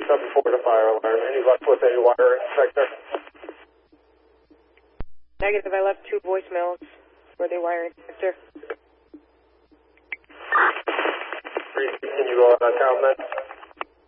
374 to fire alarm. Any luck with a wire inspector? Negative, I left 2 voicemails for the wire inspector. Can you go on account then?